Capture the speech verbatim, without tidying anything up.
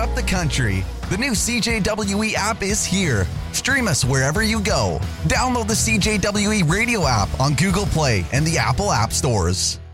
up the country. The new C J W E app is here. Stream us wherever you go. Download the C J W E radio app on Google Play and the Apple App Stores.